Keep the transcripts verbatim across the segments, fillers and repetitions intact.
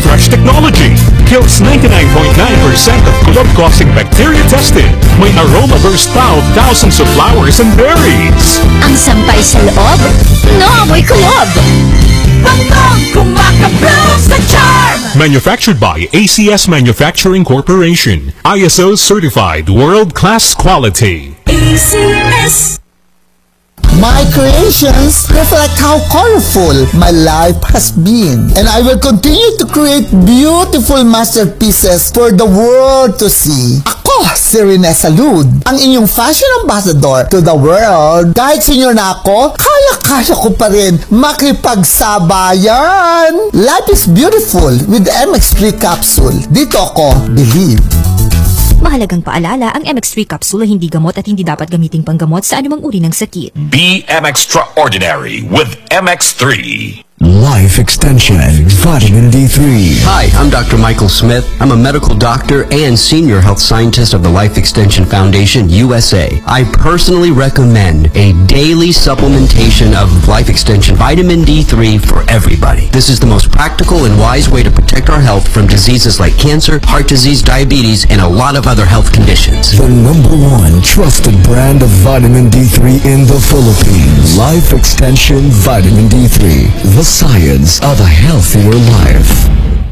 Fresh technology. Kills ninety-nine point nine percent of kulob-causing bacteria tested. May aroma burst out thousands of flowers and berries. Ang sampay sa loob, naamoy kulob. Bangkong kumakablog sa charm. Manufactured by A C S Manufacturing Corporation. I S O certified world-class quality. A C S. My creations reflect how colorful my life has been, and I will continue to create beautiful masterpieces for the world to see. Ako, si Rene Salud, ang inyong fashion ambassador to the world. Kahit senior na ako, kaya-kaya ko pa rin makipagsabayan. Life is beautiful with M X three capsule. Dito ako, believe. Mahalagang paalala, ang M X three capsule ay hindi gamot at hindi dapat gamiting panggamot sa anumang uri ng sakit. Be M Extraordinary with M X three. Life Extension Vitamin D three. Hi, I'm Doctor Michael Smith. I'm a medical doctor and senior health scientist of the Life Extension Foundation U S A. I personally recommend a daily supplementation of Life Extension Vitamin D three for everybody. This is the most practical and wise way to protect our health from diseases like cancer, heart disease, diabetes, and a lot of other health conditions. The number one trusted brand of vitamin D three in the Philippines. Life Extension Vitamin D three. The science of a healthier life.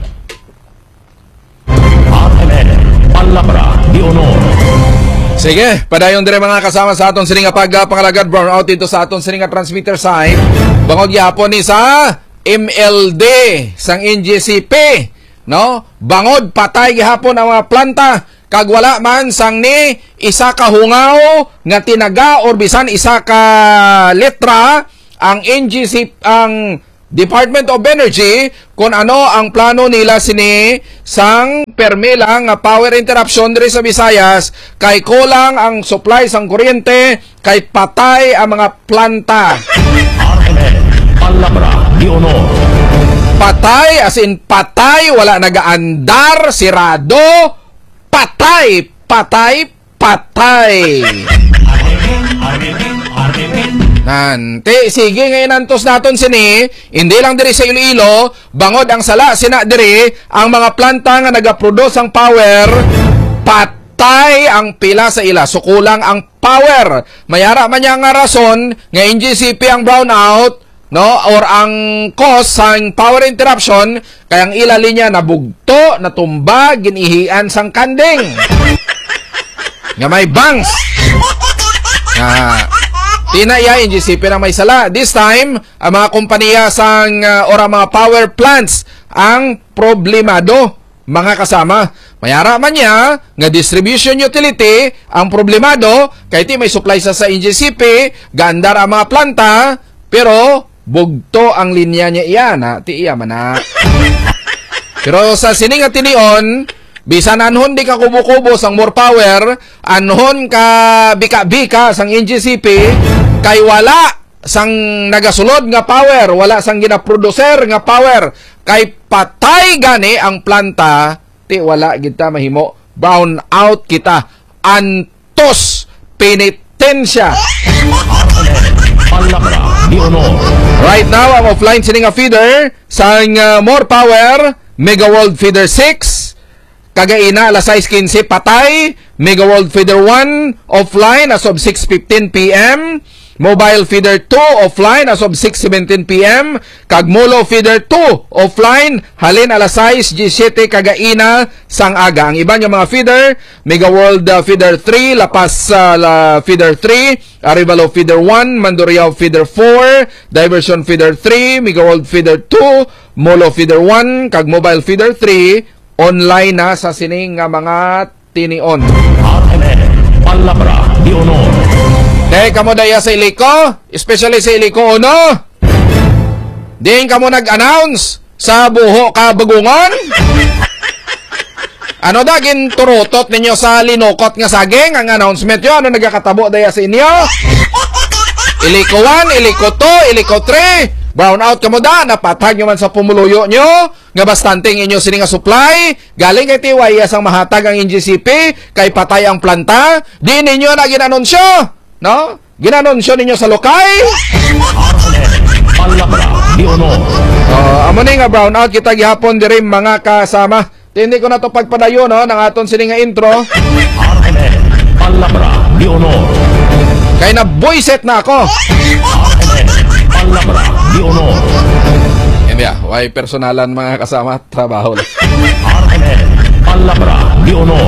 R M N, Palabra de Honor. Sige, padayon dire mga kasama sa aton sininga pagpangalagad brown out dito sa aton sininga transmitter side. Bangod gyapon ni sa M L D sang N G C P, no? Bangod patay gihapon ang mga planta kag wala man sang ni isa ka hungaw nga tinaga or bisan isa ka letra ang N G C ang Department of Energy kung ano ang plano nila sini sang permila nga power interruption diri sa Visayas kay kulang ang supply sang kuryente kay patay ang mga planta. R M N, Palabra de Honor. Patay as in patay, wala nagaandar, sirado, patay, patay, patay. Nante, sige ngayon antos naton sini, hindi lang diri sa Iloilo, bangod ang sala sina diri, ang mga planta nga nagaproduce ang power, patay ang pila sa ila, so kulang ang power. Mayara man niya nga rason, nga N G C P ang brownout, no, or ang cause sang power interruption, kaya ang ila linya nabugto, natumba, ginihian sang kanding. Nga may bangs. Nga tinaya N G C P na may sala. This time, ang mga kompanya sang uh, or ang mga power plants ang problemado, mga kasama. Mayara man niya nga distribution utility ang problemado kay ti may supply sa sa N G C P, gandar ang mga planta, pero bugto ang linya niya iyan, ha? Ti iya man na. Pero sa sining at tinion, bisan anhon di ka kubo-kubo sang more power, anhon ka bika-bika sang N G C P, kay wala sang nagasulod nga power, wala sang ginaproducer nga power, kay patay gani ang planta, ti wala kita mahimo, brown out kita, antos penitensya. Right now, ang offline sining nga feeder sang uh, more power, Mega World Feeder six, kagaina alas sais kinse patay, Mega World Feeder one offline as of six fifteen p m, Mobile Feeder two offline as of six seventeen p m, kag Molo Feeder two offline halin alas sais seven kagaina sang aga. Ang iban yung mga feeder, Mega World uh, Feeder three, La Paz uh, La Feeder three, Arevalo Feeder one, Mandurriao Feeder four, Diversion Feeder three, Mega World Feeder two, Molo Feeder one, kag Mobile Feeder three online na sa sining nga mga tinion. R M N, Palabra de Honor. Dahil kamo daya sa Iliko, especially sa Iliko Uno, din kamo nag-announce sa buho ka bagungon. Ano dagin turutot ninyo sa linukot nga saging ang announcement yun? Ano nagkakatabo daya sa inyo? Iliko one, Iliko two, Iliko three, brown out kamo da, napatag nyo man sa pumuluyo nyo, nga bastanting inyo sini nga supply, galing kay tiwayas ang mahatag ang N G C P, kay patay ang planta, di ninyo na ginanunsyo, no? Ginanunsyo ninyo sa lokay. So, amo ni nga brownout kita gihapon diri mga kasama. Hindi ko na to pagpadayon no ng aton sini nga intro. R M N Palabra de Honor. Kay na boyset na ako. R M N Palabra de Honor. Hindi ah, why personalan mga kasama trabaho. R M N Palabra de Honor.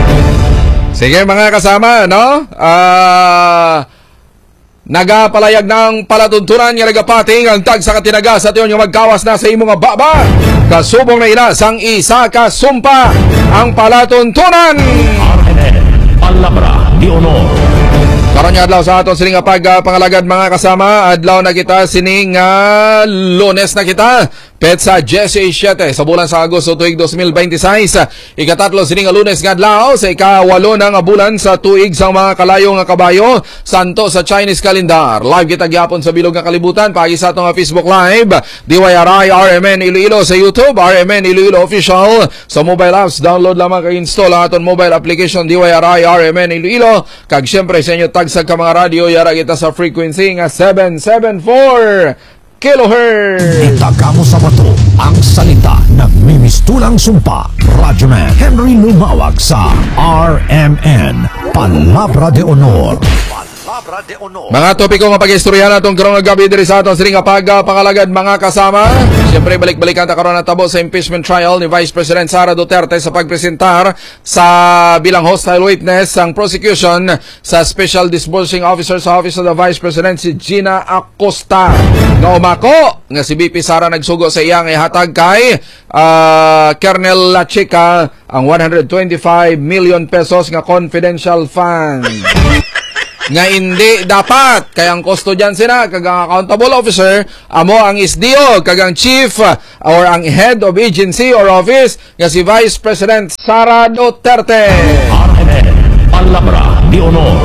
Sige mga kasama, no? Ah... Uh, nagapalayag ng palatuntunan nga nagapating ang tag sa katinaga sa tiyon nga magkawas na sa imong nga baba. Kasubong na ila sang isa ka sumpa ang palatuntunan. R M N Palabra de Honor. Karon nga adlaw sa aton sining pagpangalagad mga kasama, adlaw na kita sining uh, Lunes na kita. Petsa seventeen sa bulan sa Agosto tuig twenty twenty-six. Ikatatlo sining Lunes nga adlaw sa ikawalo na nga bulan sa tuig sa mga kalayo nga kabayo santo sa Chinese calendar. Live kita gyapon sa bilog nga kalibutan pagi sa atong Facebook Live, D Y R I R M N Iloilo sa YouTube, R M N Iloilo Official sa mobile apps. Download lamang kag install ang aton mobile application D Y R I R M N Iloilo. Kag syempre sa inyo tag sa ka mga radio yara kita sa frequency nga seven seventy-four kilohertz. Itagamo sa bato ang salita nagmimistulang sumpa. Radyoman Henry lumawag sa R M N Palabra de Honor. Palabra de Honor. Mga topiko nga pag-istorya na itong karong gabi diri sa aton sining pagpangalagad mga kasama. Siyempre balik-balikan ta karon na tabo sa impeachment trial ni Vice President Sara Duterte sa pagpresentar sa bilang hostile witness ang prosecution sa Special Disbursing Officer sa Office of the Vice President si Gina Acosta. Nga umako nga si B P Sara nagsugo sa iyang ihatag kay uh, Colonel La Chica ang one hundred twenty-five million pesos nga confidential fund. Nga hindi dapat kay ang custodian sila kag ang accountable officer amo ang S D O kag ang chief or ang head of agency or office nga si Vice President Sara Duterte. R M N Palabra de Honor.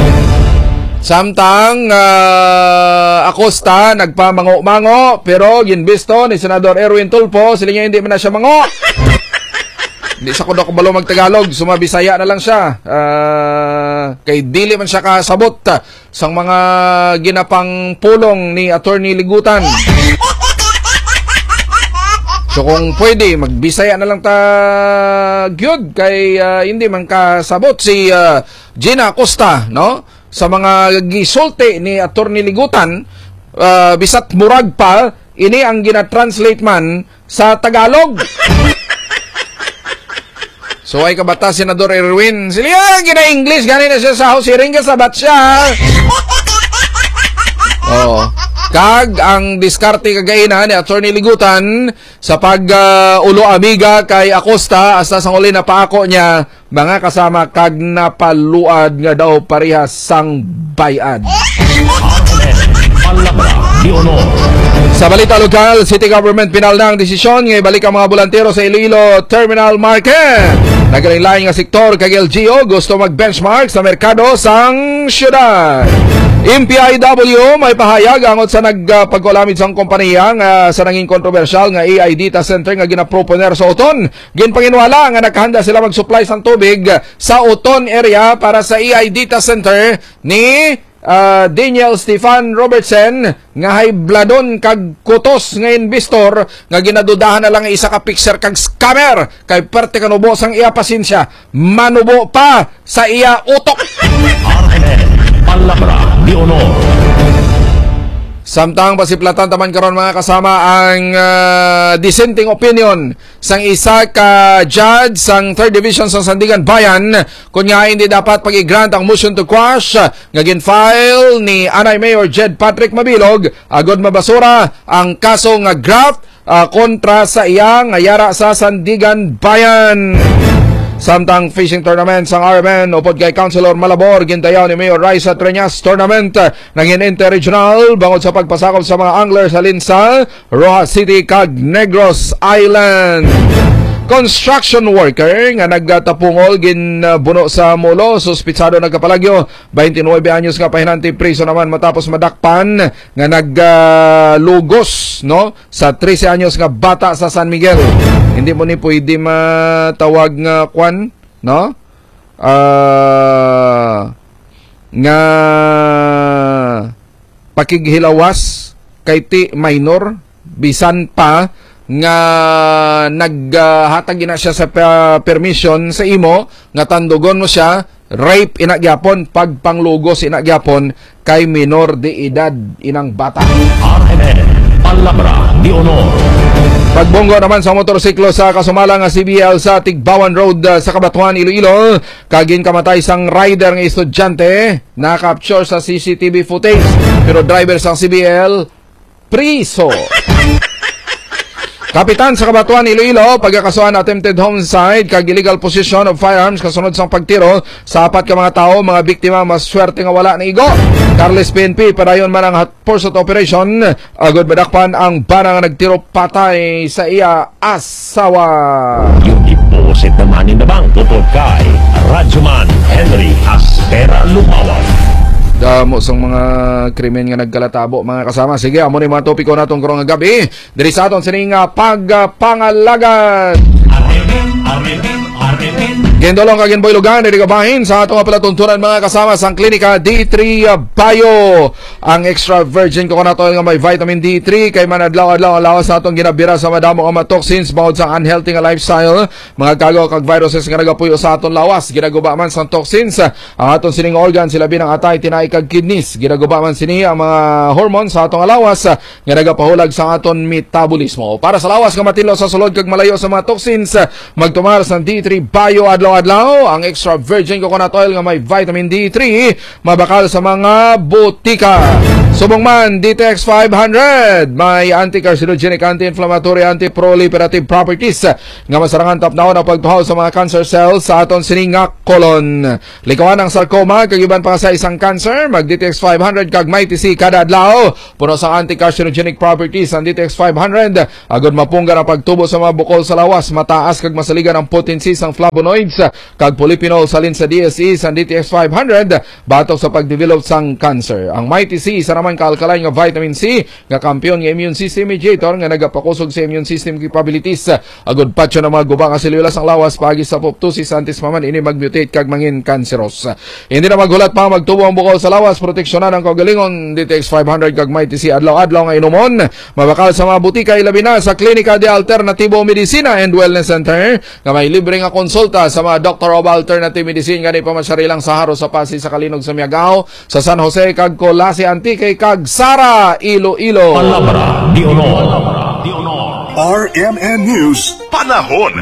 Samtang uh, Acosta nagpamango-mango pero ginbisto ni Senador Erwin Tulfo sila niya hindi man na siya mango. Hindi sa kuno kabalo magtagalog, sumabisaya na lang siya. Uh, kay dili man siya kasabot uh, sang mga ginapang pulong ni Attorney Ligutan. So kung pwede, magbisaya na lang ta gyud kay uh, hindi man kasabot si uh, Gina Acosta, no? Sa mga gisulti ni Attorney Ligutan, uh, bisat murag pa, ini ang gina-translate man sa Tagalog. So ay kabata Senador Erwin, sila gina-English, gani na siya sa house hearing, kasabat siya. Oo. Kag ang diskarte kagaina ni Attorney Ligutan sa pag uh, ulo amiga kay Acosta hasta sang uli na paako niya mga kasama kag napaluad nga daw parehas sang bayad. Sa balita lokal, City Government pinal na ang desisyon nga ibalik ang mga bolantero sa Iloilo Terminal Market. Nagalilain nga sektor kag L G O gusto mag-benchmark sa merkado sang syudad. M P I W may pahayag angot sa nagpagkulamid sang kompanya nga sa nanging kontrobersyal nga A I Data Center nga ginaproponer sa Uton. Ginpanginwala nga nakahanda sila mag-supply sang tubig sa Uton area para sa A I Data Center ni Uh, Daniel Stefan Robertson nga haybladon kag kutos nga investor nga ginadudahan na lang isa ka fixer kag scammer kay parte kanubo sang iya pasensya manubo pa sa iya utok. R M N Palabra de Honor. Samtang pasiplatan taman karon mga kasama ang uh, dissenting opinion sang isa ka judge sang third Division sa Sandigan Bayan kung nga hindi dapat pag-i-grant ang motion to quash nga gin-file ni Anay Mayor Jed Patrick Mabilog agod mabasura ang kaso nga graft uh, kontra sa iya nga yara sa Sandigan Bayan. Samtang fishing tournament sang R M N upod kay Councilor Malabor gintayaw ni Mayor Raisa Treñas tournament nangin interregional bangod sa pagpasakop sa mga angler sa Linsa, Rojas City kag Negros Island. Construction worker nga nagtapungol ginbuno sa Molo, suspitsado nagkapalagyo, twenty-nine anyos nga pahinanti priso naman matapos madakpan nga naglugos uh, no sa thirteen anyos nga bata sa San Miguel. Hindi mo ni pwede matawag nga kwan, no? Uh, nga pakighilawas kay ti minor, bisan pa nga naghatag uh, ina siya sa uh, permission sa imo nga tandugon mo siya, rape ina gyapon, pagpanglugos ina gyapon kay minor de edad inang bata. R M N Palabra de Honor. Pagbonggo naman sa motorsiklo sa kasumala nga C B L sa Tigbawan Road uh, sa Cabanatuan, Iloilo, kagin kamatay sang rider nga estudyante, na-capture sa C C T V footage, pero driver sang C B L priso. Kapitan sa Cabanatuan, Iloilo, pagkakasuhan attempted homicide kag illegal possession of firearms kasunod sang pagtiro sa apat ka mga tao, mga biktima maswerte nga wala na igo. Carles P N P padayon man ang pursuit operation, agud badakpan ang bana nga nagtiro patay sa iya asawa. Yung iposit naman in the bank tupod kay Radyoman Henry Astera Lumawag. Damo sang mga krimen nga nagkalatabo, mga kasama. Sige, amo ni mga topiko natong karong gabi diri sa aton sining pagpangalagan. Gendolong kagin boy lugan diri kabahin sa atong palatuntunan, mga kasama, sang klinika D three Bio. Ang extra virgin ko nato nga may vitamin D three kay manadlaw-adlaw ang lawas sa atong ginabira sa madamo nga toxins bawod sa unhealthy nga lifestyle, mga gago kag viruses nga nagapuyo sa atong lawas. Ginaguba man sang toxins ang atong sining organ, sila binang atay, tinay kag kidneys. Ginaguba man sini ang mga hormones sa atong lawas nga nagapahulag sa aton metabolismo. Para sa lawas nga matilo sa sulod kag malayo sa mga toxins, magtumar sa D three Bio adlaw-adlaw. Ang extra virgin coconut oil nga may vitamin D three, mabakal sa mga butika. Subong man D T X five hundred, may anti-carcinogenic, anti-inflammatory, anti-proliferative properties nga masarangan tapnaw na pagtuhaw sa mga cancer cells sa aton sining nga colon. Likawan ang sarcoma kag iban pa sa isang cancer, mag D T X five hundred kag may T C kada adlaw. Puno sa anti-carcinogenic properties ang D T X five hundred, agud mapungga ang pagtubo sa mga bukol sa lawas, mataas kag masaligan ang potency sang flavonoids kag polyphenol salin sa D S E sa D T X five hundred batok sa pagdevelop sang cancer. Ang may T C sa naman ka-alkaline nga vitamin C nga kampiyon nga immune system mediator nga nagapakusog sa immune system capabilities, agud patyo na mga guba nga selula sang lawas pagi sa apoptosis antes maman ini magmutate kag mangin cancerous. Hindi na maghulat pa magtubo ang bukol sa lawas, proteksyonan ang kaugalingon D T X five hundred kag may T C adlaw-adlaw nga inumon, mabakal sa mga butika ilabi na sa Klinika de Alternativo Medicina and Wellness Center nga may libre nga konsulta sa mga Doctor of Alternative Medicine nga di pa masyarilang sa Haro, sa Pasig, sa Kalinog, sa Miagao, sa San Jose kag Colase Antique kag Sara, Iloilo. Palabra de Honor. R M N News Panahon.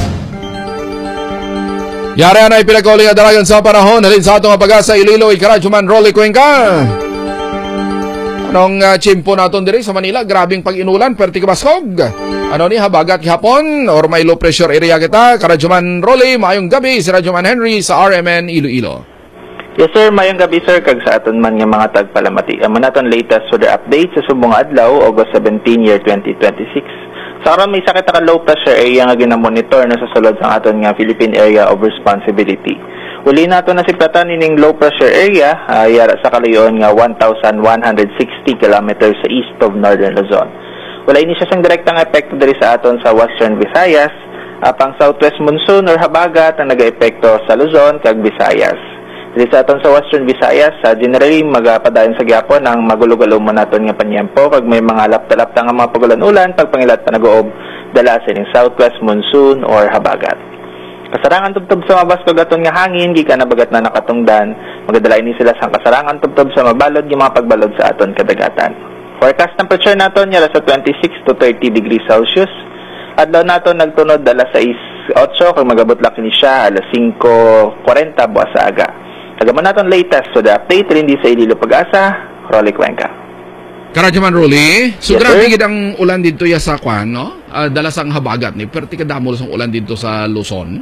Yari na ipinagkauling adalagan sa panahon, halin sa atong pag-asa Iloilo, Ikaradyoman Rolly Cuenca. Anong uh, chimpo naton diri sa Manila? Grabing pag-inulan, perti kabaskog. Ano ni, habagat hapon or may low pressure area kita? Karadyoman Rolly, maayong gabi. Si Radyoman Henry sa R M N Iloilo. Yes sir, mayong gabi sir, kag sa aton man nga mga tagpalamati. Amo naton latest weather update sa subong adlaw, August seventeenth, year twenty twenty-six. Sa karon may sakit ka low pressure area nga ginamonitor na sa sulod sa aton nga Philippine Area of Responsibility. Uli nato na siplatan ining low pressure area, uh, yara sa kalayon nga one thousand one hundred sixty kilometers sa east of Northern Luzon. Wala ini siya sang direktang epekto diri sa aton sa Western Visayas, uh, pang southwest monsoon or habagat ang nagaepekto sa Luzon kag Visayas. Diri sa aton sa Western Visayas, uh, generally magapadayon sa gyapon ang magulog-ulog mo naton nga panyempo kag may mga lapta-lapta nga mga pagulan-ulan pagpangilat pa nag-uob dala sa ining southwest monsoon or habagat. Kasarangan tubtob sa mabas kag aton nga hangin gikan na bagat na nakatungdan, magadala ini sila sang kasarangan tubtob sa mabalod nga mga pagbalod sa aton kadagatan. Forecast temperature naton yara sa twenty-six to thirty degrees Celsius. Adlaw naton nagtunod alas sais otso kag magabot laki ni siya alas singko kuwarenta buwas sa aga. Tagaman naton latest so the update rin di sa Iloilo Pag-asa, Rolly Cuenca. Karadyaman Rolly, so Yes, grabe sir. gid ang ulan dito ya sa kwan, no? Uh, dala sang habagat ni, perti kadamo sang ulan dito sa Luzon.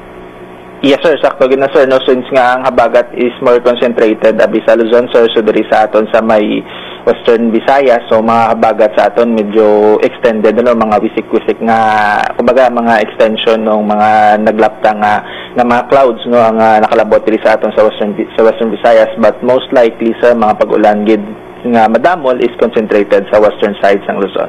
Yes sir, sakto gid na sir, no, since nga ang habagat is more concentrated abi sa Luzon sir, so diri sa aton sa may Western Visayas, so mga habagat sa aton medyo extended, ano, mga wisik-wisik nga, kumbaga mga extension ng mga naglapta nga nga mga clouds, no, ang uh, nakalabot diri sa aton sa Western sa Western Visayas, but most likely sir mga pag-ulan gid nga madamol is concentrated sa western side sang Luzon.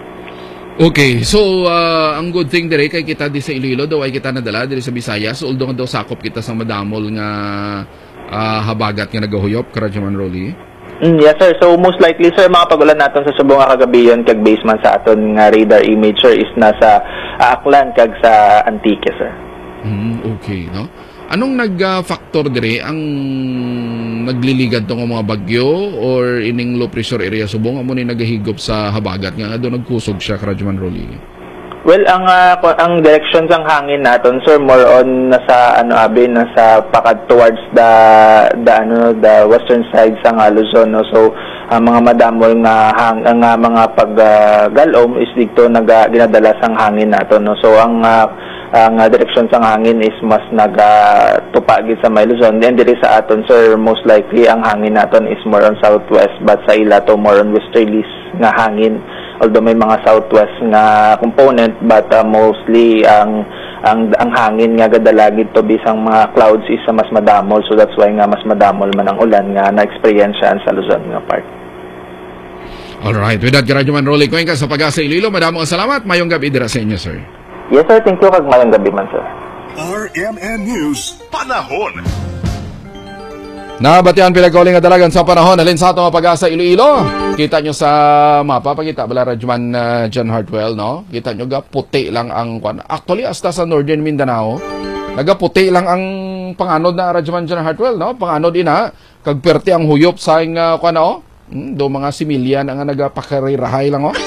Okay, so uh, ang good thing dire kay kita di sa Iloilo daw ay kita nadala diri sa Visayas, although nga daw sakop kita sa madamol nga uh, habagat nga nagahuyop, Karadyaman Rolly. Mm, yes sir, so most likely sir mga pagulan naton sa subong nga kagabi yon kag base man sa aton nga radar image sir is nasa uh, Aklan kag sa Antique sir. Mm, okay, no? Anong nag-factor dire ang nagliligad tong mga bagyo or ining low pressure area subong amo ni nagahigop sa habagat nga do nagkusog siya Radyoman Rolly? Well, ang uh, ang direction sang hangin naton sir more on nasa ano abi nasa pakad towards the the ano the western side sang uh, Luzon no. So ang uh, mga madamol nga hang ang uh, mga paggalom uh, is dito naga ginadala sang hangin naton no. So ang uh, ang uh, direction sang hangin is mas naga-tupa gid sa may Luzon. Then diri sa aton sir most likely ang hangin naton is more on southwest but sa ila to more on westerlies nga hangin. Although may mga southwest nga component but uh, mostly ang ang ang hangin nga gadalagid to bisang mga clouds is uh, mas madamol, so that's why nga mas madamol man ang ulan nga na-experience sa Luzon nga part. Alright, with that Radyoman Rolly Cuenca sa Pag-asa Iloilo, madamo ang salamat, mayong gabi dira sa inyo sir. Yes sir, thank you kag mayong gabi man sir. R M N News Panahon. Nabatian pinagkauling nga dalagan sa panahon alin sa ato nga Pag-asa Iloilo. Kita nyo sa mapa, pakita bala Radyoman uh, John Hartwell, no? Kita nyo ga puti lang ang kwan. Actually hasta sa Northern Mindanao, nagaputi lang ang panganod na Radyoman John Hartwell, no? Panganod ina kag perti ang huyop sa ing uh, kwan no? Hmm, do mga similyan ang nagapakarirahay lang oh.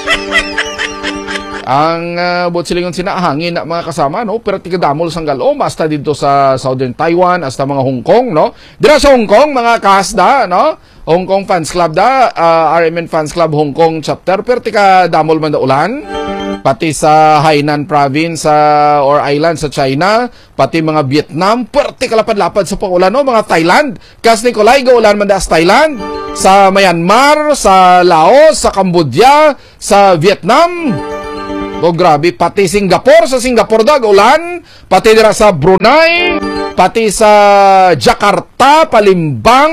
Ang uh, buot silingon sina hangin na mga kasama no pero tigadamol sang galom hasta dito sa Southern Taiwan hasta mga Hong Kong no. Dira sa Hong Kong mga kasda no. Hong Kong Fans Club da uh, R M N Fans Club Hong Kong chapter pero tigadamol man da ulan. Pati sa Hainan province uh, or island sa China, pati mga Vietnam, perti kalapad-lapad sa pangulan no, mga Thailand. Kas Nikolai gaulan man da sa Thailand, sa Myanmar, sa Laos, sa Cambodia, sa Vietnam. O grabe, pati Singapore, sa Singapore da ulan, pati dira sa Brunei, pati sa Jakarta, Palimbang,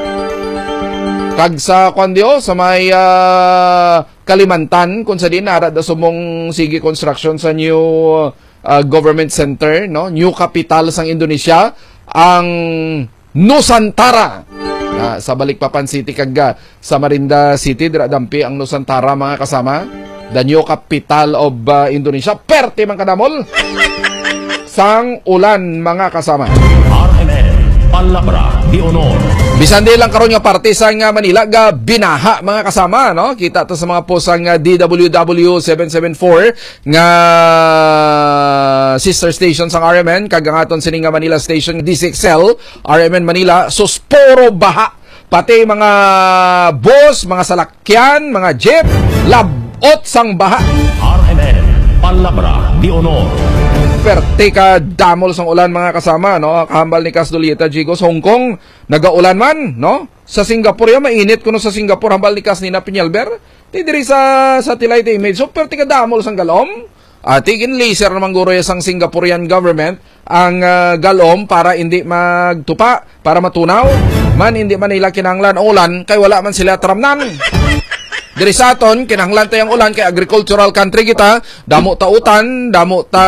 kag sa kwandio sa may uh, Kalimantan kung sa din ara da sumong sige construction sa new uh, government center no, new capital sang Indonesia ang Nusantara. Uh, sa Balikpapan City kag sa Marinda City dira dampi ang Nusantara mga kasama. The new capital of uh, Indonesia. Perti man kadamol sang ulan mga kasama. R M N Palabra de Honor. Bisan di lang karon nga parte sa nga Manila ga binaha mga kasama no. Kita to sa mga post ang D W W seven seven four nga sister station sang R M N kag ang aton sining nga Manila station D six L R M N Manila susporo baha. Pati mga bus, mga salakyan, mga jeep, labot sang baha. R M N Palabra de Honor. Perte ka damol sang ulan mga kasama no. Kahambal ni Kasdolieta Jigo sa Hong Kong nagaulan man no. Sa Singapore ya mainit kuno sa Singapore hambal ni Kas Nina Peñalver. Ti diri sa satellite image so perte ka damol sang galom. At tigin laser naman guro sang Singaporean government ang uh, galom para hindi magtupa, para matunaw. Man hindi man nila kinahanglan ulan kay wala man sila tramnan. Diri sa aton kinahanglan tayong ulan kay agricultural country kita, damo ta utan, damo ta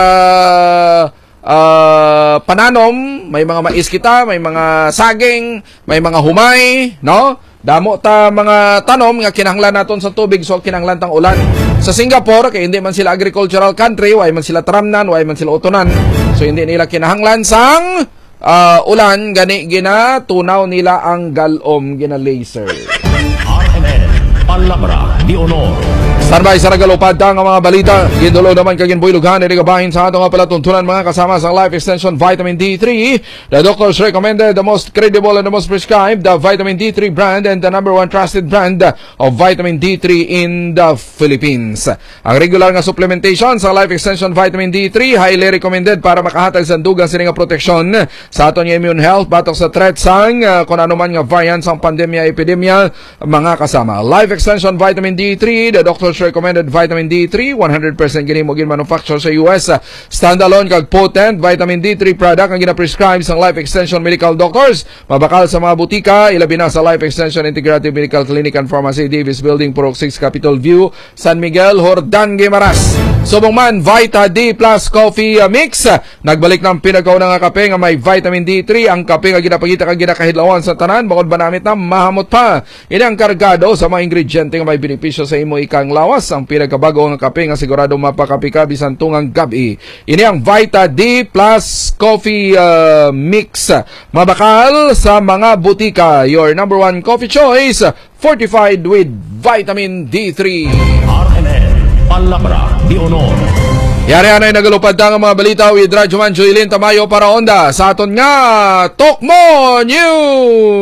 uh, pananom, may mga mais kita, may mga saging, may mga humay, no? Damo ta mga tanom nga kinahanglan naton sa tubig so kinahanglan tang ulan. Sa Singapore kay hindi man sila agricultural country, way man sila tramnan, way man sila utonan. So hindi nila kinahanglan sang uh, ulan gani gina tunaw nila ang galom gina laser. R M N Palabra de Honor. Standby sa nagalupad ang mga balita. Gindulo naman kagin builughan ni gabahin sa atong palatuntunan mga kasama sa Life Extension Vitamin D three. The doctors recommended the most credible and the most prescribed the Vitamin D three brand and the number one trusted brand of Vitamin D three in the Philippines. Ang regular nga supplementation sa Life Extension Vitamin D three highly recommended para makahatag sa dugang sini nga proteksyon sa aton immune health batok sa threat sang uh, kung ano man nga variant sang pandemya epidemya mga kasama. Life Extension Vitamin D three, the doctors recommended Vitamin D three, one hundred percent gini mo gin manufacture sa U S. Standalone kag potent Vitamin D three product ang gina-prescribe sang Life Extension Medical Doctors. Mabakal sa mga butika, ilabi na sa Life Extension Integrative Medical Clinic and Pharmacy, Davis Building, Purok six, Capitol View, San Miguel, Hordan, Guimaras. Subong man, Vita D Plus Coffee uh, Mix. Nagbalik ng pinagkaunang nga kape nga may vitamin D three. Ang kape nga ginapagita kang ginakahidlawan sa tanan. Bakod ba namit na mahamot pa. Ini ang kargado sa mga ingrediente nga may benepisyo sa imo ikang lawas. Ang pinagkabago nga kape nga sigurado mapakapi ka bisan tungang gabi. Ini ang Vita D Plus Coffee uh, Mix. Mabakal sa mga butika. Your number one coffee choice. Fortified with vitamin D three. R M N Palabra de Honor. Yari-anay nagalupad ang mga balita with Radyo Man Joylin Tamayo para onda sa aton nga Tokmo News.